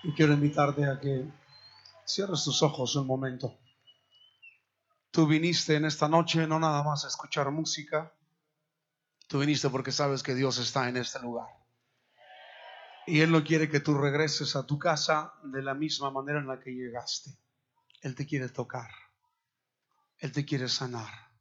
Y quiero invitarte a que cierres tus ojos un momento. Tú viniste en esta noche no nada más a escuchar música. Tú viniste porque sabes que Dios está en este lugar. Y Él no quiere que tú regreses a tu casa de la misma manera en la que llegaste. Él te quiere tocar. Él te quiere sanar.